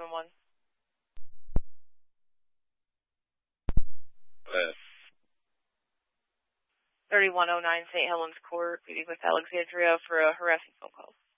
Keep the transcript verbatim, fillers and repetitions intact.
seven one. Uh, thirty-one oh nine Saint Helens Court, meeting with Alexandria for a harassing phone call.